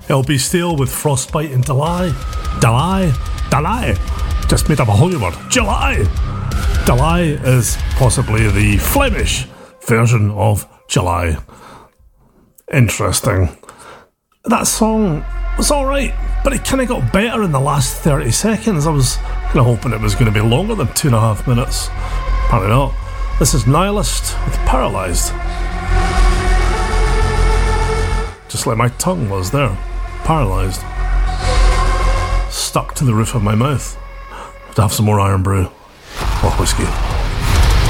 It'll be stale with frostbite in July. July. Just made up a holy word. July. July is possibly the Flemish version of July. Interesting. That song was alright, but it kind of got better in the last 30 seconds. I was kind of hoping it was going to be longer than 2.5 minutes. Apparently not. This is Nihilist with Paralysed. Just like my tongue was there. Paralysed. Stuck to the roof of my mouth. To have some more Iron Brew or whiskey.